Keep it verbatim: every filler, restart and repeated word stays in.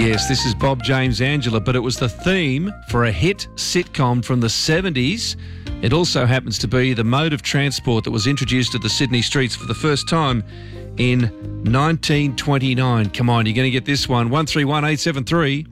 Yes, this is Bob James Angela, but it was the theme for a hit sitcom from the seventies. It also happens to be the mode of transport that was introduced at the Sydney streets for the first time in nineteen twenty-nine. Come on, you're going to get this one. one three one eight seven three.